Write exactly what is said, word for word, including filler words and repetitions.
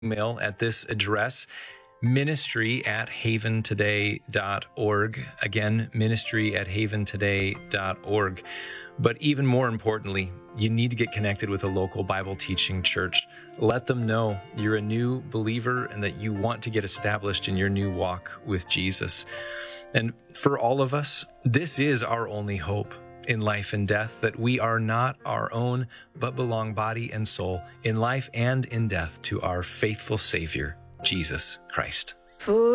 email at this address, ministry at haven today dot org. Again, ministry at haven today dot org. But even more importantly, you need to get connected with a local Bible teaching church. Let them know you're a new believer and that you want to get established in your new walk with Jesus. And for all of us, this is our only hope in life and death, that we are not our own, but belong body and soul in life and in death to our faithful Savior, Jesus Christ.